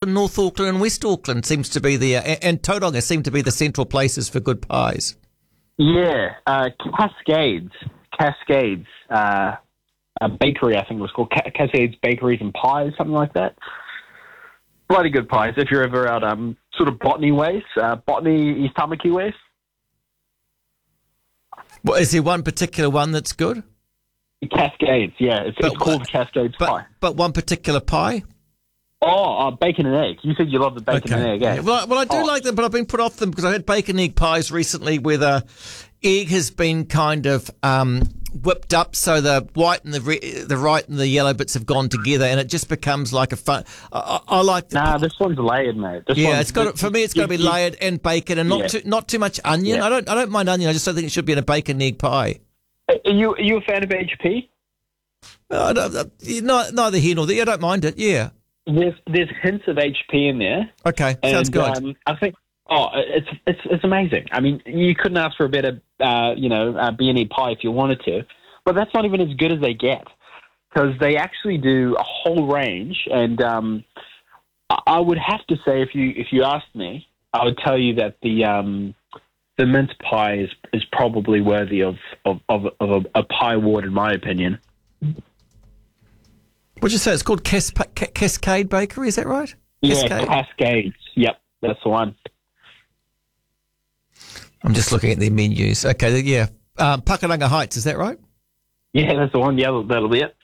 Auckland, North Auckland and West Auckland seems to be and Tauranga seem to be the central places for good pies. Yeah, Cascades, a bakery, I think it was called Cascades Bakeries and Pies, something like that. Bloody good pies if you're ever out sort of Botany ways, East Tamaki ways. Well, is there one particular one that's good? Cascades, yeah. It's called Cascades Pie. But one particular pie? Oh, bacon and egg. You said you love the bacon and egg, yeah. Well, I do like them, but I've been put off them because I had bacon and egg pies recently where the egg has been kind of whipped up so the white and the right and the yellow bits have gone together and it just becomes like a fun... I like the... Nah, this one's layered, mate. For me it's got to be layered and bacon and not too much onion. Yeah. I don't mind onion. I just don't think it should be in a bacon and egg pie. Are you a fan of HP? Neither here nor there. I don't mind it, yeah. There's hints of HP in there. Okay, sounds good. I think it's amazing. I mean, you couldn't ask for a better B&E pie if you wanted to, but that's not even as good as they get because they actually do a whole range. And I would have to say, if you asked me, I would tell you that the mince pie is probably worthy of a pie award, in my opinion. What'd you say? It's called Cascade Bakery, is that right? Yeah, Cascades. Yep, that's the one. I'm just looking at their menus. Okay, yeah. Pakuranga Heights, is that right? Yeah, that's the one. Yeah, that'll be it.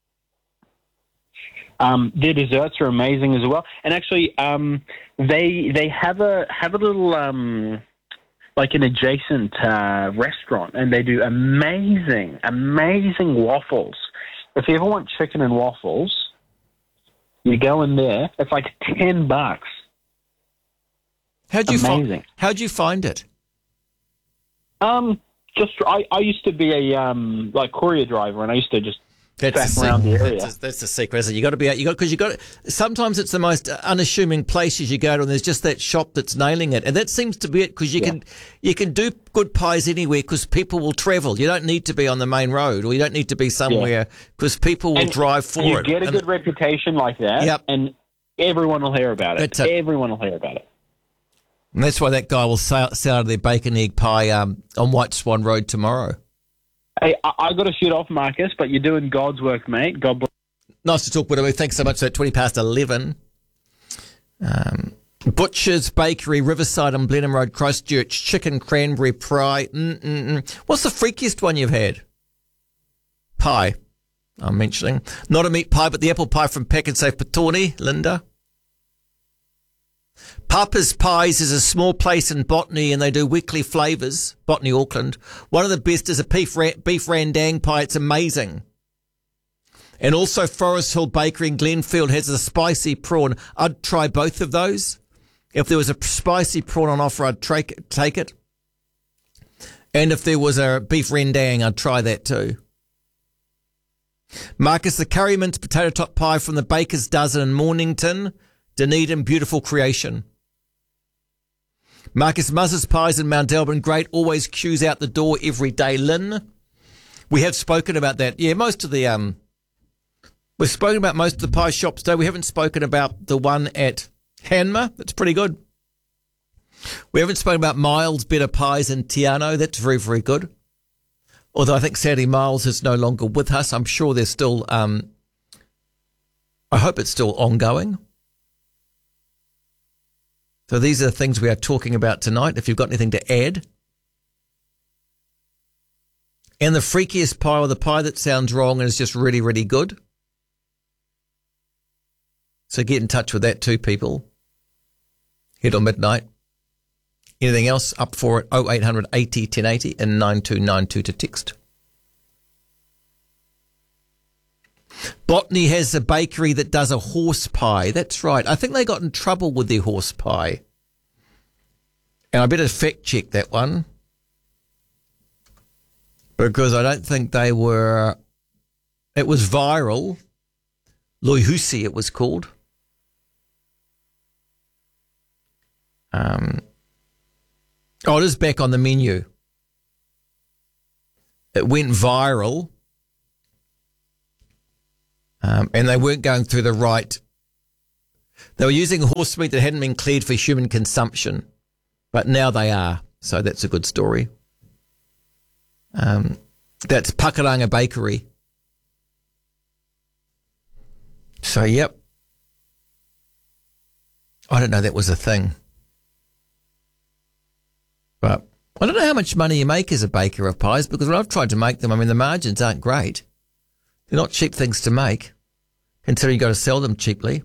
Their desserts are amazing as well. And actually, they have a little like an adjacent restaurant, and they do amazing waffles. If you ever want chicken and waffles, you go in there. It's like $10. How'd you find it? I used to be a courier driver, and I used to just back around the area. That's the secret, isn't it? You got to be out. Sometimes it's the most unassuming places you go to, and there's just that shop that's nailing it, and that seems to be it because you can do good pies anywhere because people will travel. You don't need to be on the main road, or you don't need to be somewhere because people will drive for it. You get a good reputation like that, and everyone will hear about it. Everyone will hear about it. And that's why that guy will sell out of their bacon egg pie on White Swan Road tomorrow. Hey, I got to shoot off, Marcus, but you're doing God's work, mate. God bless. Nice to talk with you. Thanks so much. So 11:20. Butcher's Bakery, Riverside on Blenheim Road, Christchurch, chicken cranberry pie. What's the freakiest one you've had? Pie, I'm mentioning. Not a meat pie, but the apple pie from Pack and Save Petone, Linda. Papa's Pies is a small place in Botany and they do weekly flavours, Botany, Auckland. One of the best is a beef randang pie. It's amazing. And also Forest Hill Bakery in Glenfield has a spicy prawn. I'd try both of those. If there was a spicy prawn on offer, I'd take it. And if there was a beef rendang, I'd try that too. Marcus, the curry mint potato top pie from the Baker's Dozen in Mornington. Dunedin, beautiful creation. Marcus, Muzz's Pies in Mount Elbin, great, always queues out the door every day. Lynn, we have spoken about that. Yeah, we've spoken about most of the pie shops today. We haven't spoken about the one at Hanma. That's pretty good. We haven't spoken about Miles Better Pies in Tiano. That's very, very good. Although I think sadly Miles is no longer with us. I'm sure there's still, I hope it's still ongoing. So these are the things we are talking about tonight. If you've got anything to add. And the freakiest pie, or the pie that sounds wrong and is just really, really good. So get in touch with that too, people. Hit on midnight. Anything else, up for it, 0800 80 1080 and 9292 to text. Botany has a bakery that does a horse pie. That's right. I think they got in trouble with their horse pie. And I better fact check that one. Because I don't think they were... It was viral. Loihusi, it was called. Oh, it is back on the menu. It went viral. And they weren't going through the right They were using horse meat that hadn't been cleared for human consumption, but now they are. So that's a good story. That's Pakuranga Bakery. So, yep. I don't know that was a thing. But I don't know how much money you make as a baker of pies, because when I've tried to make them, I mean, the margins aren't great. They're not cheap things to make, considering you've got to sell them cheaply.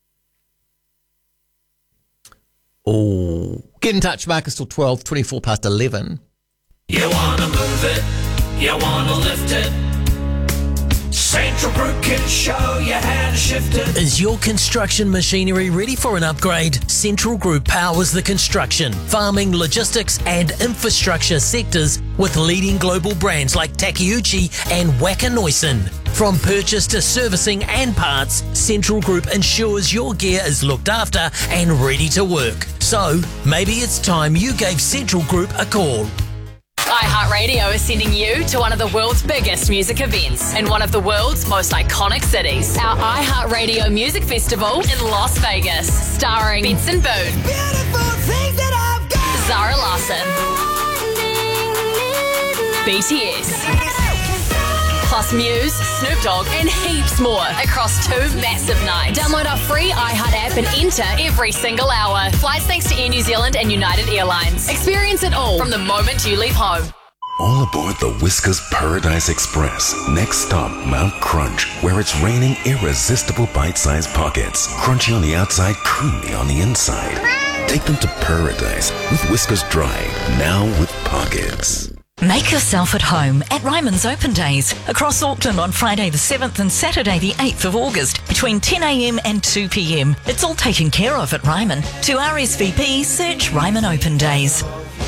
Oh, get in touch, Marcus, till 12, 24 past 11. You want to move it, you want to lift it. Central Group can show you how to shift it. Is your construction machinery ready for an upgrade? Central Group powers the construction, farming, logistics and infrastructure sectors with leading global brands like Takeuchi and Wacker Neuson. From purchase to servicing and parts, Central Group ensures your gear is looked after and ready to work. So, maybe it's time you gave Central Group a call. iHeartRadio is sending you to one of the world's biggest music events in one of the world's most iconic cities. Our iHeartRadio Music Festival in Las Vegas, starring Benson Boone, Zara Larsson, BTS, plus Muse, Snoop Dogg, and heaps more across 2 massive nights. Download our free iHeart app and enter every single hour. Flights thanks to Air New Zealand and United Airlines. Experience it all from the moment you leave home. All aboard the Whiskas Paradise Express. Next stop, Mount Crunch, where it's raining irresistible bite-sized pockets. Crunchy on the outside, creamy on the inside. Take them to paradise with Whiskas Dry, now with pockets. Make yourself at home at Ryman's Open Days across Auckland on Friday the 7th and Saturday the 8th of August between 10am and 2pm. It's all taken care of at Ryman. To RSVP, search Ryman Open Days.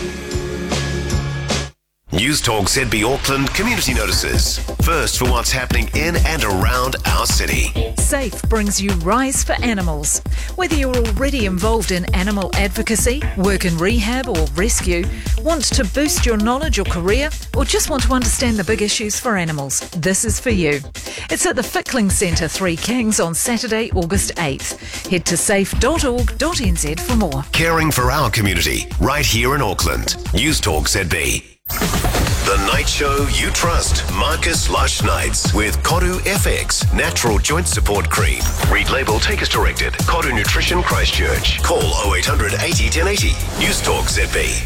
News Talk ZB Auckland community notices. First for what's happening in and around our city. SAFE brings you Rise for Animals. Whether you're already involved in animal advocacy, work in rehab or rescue, want to boost your knowledge or career, or just want to understand the big issues for animals, this is for you. It's at the Fickling Centre, 3 Kings on Saturday, August 8th. Head to safe.org.nz for more. Caring for our community, right here in Auckland. News Talk ZB. The night show you trust. Marcus Lush Nights with Koru FX Natural Joint Support Cream. Read label, take as directed. Koru Nutrition Christchurch. Call 0800 80 1080. News Talk ZB.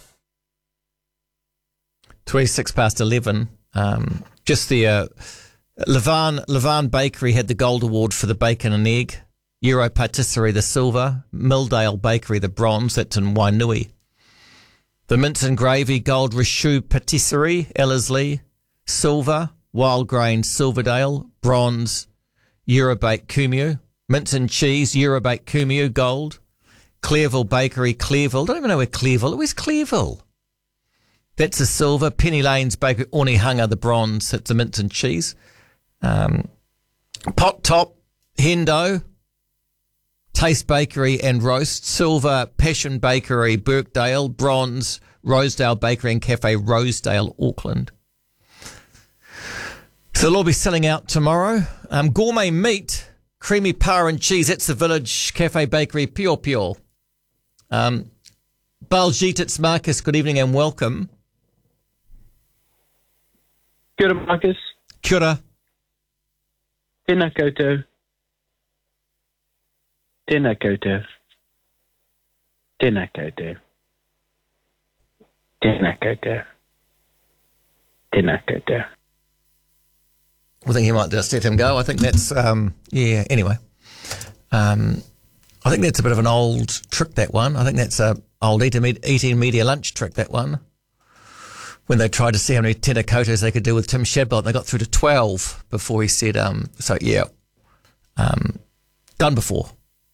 26 past 11. Just the Levan Bakery had the gold award for the bacon and egg. Euro Patisserie the silver. Milldale Bakery the bronze. That's in Wainui. The Mince and Gravy Gold Richoux Patisserie, Ellerslie, silver. Wild Grain Silverdale, bronze. Eurobake Kumeu. Mince and Cheese, Eurobake Kumeu, gold. Clearville Bakery, Clearville. Don't even know where Clearville. Where's Clearville? That's the silver. Penny Lane's Bakery, Onehunga, the bronze. That's the Mince and Cheese. Pot Top, Hendo. Taste Bakery and Roast, silver. Passion Bakery, Birkdale, bronze. Rosedale Bakery and Cafe, Rosedale, Auckland. So they'll all be selling out tomorrow. Gourmet meat, creamy power and cheese. That's the Village Cafe Bakery, Pure Pure. Baljit, it's Marcus. Good evening and welcome. Kia ora, Marcus. Kia ora. Tēnā koutou. Tēnā koutou. Tēnā koutou. Tēnā koutou. Tēnā koutou. I think he might just let him go. I think that's, anyway. I think that's a bit of an old trick, that one. I think that's a old eating media lunch trick, that one. When they tried to see how many tena koutou they could do with Tim Shadbolt, they got through to 12 before he said, done before.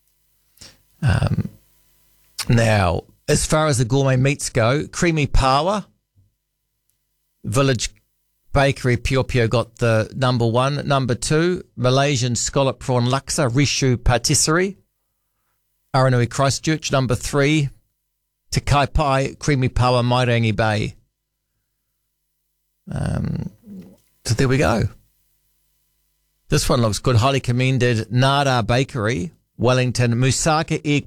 Now, as far as the gourmet meats go, Creamy Pawa, Village Bakery Pure Pure got the number 1. Number 2, Malaysian Scallop Prawn Laksa, Richoux Patisserie, Aranui Christchurch. Number 3, Te Kai Pai, Creamy Pawa, Mairangi Bay. So there we go. This one looks good. Highly commended. Nara Bakery, Wellington, Musaka Air